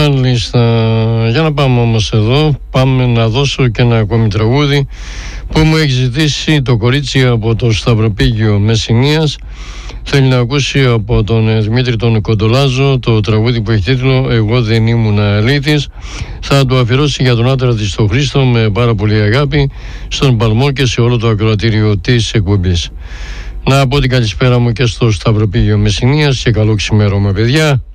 Μάλιστα, για να πάμε όμως εδώ, πάμε να δώσω και ένα ακόμη τραγούδι που μου έχει ζητήσει το κορίτσι από το Σταυροπήγιο Μεσσηνίας. Θέλει να ακούσει από τον Δημήτρη τον Κοντολάζο το τραγούδι που έχει τίτλο «Εγώ δεν ήμουν αλήτης». Θα το αφιερώσει για τον άντρα της τον Χρήστο με πάρα πολύ αγάπη, στον Παλμό και σε όλο το ακροατήριο της εκπομπής. Να πω την καλησπέρα μου και στο Σταυροπήγιο Μεσσηνίας και καλό ξημέρωμα, παιδιά.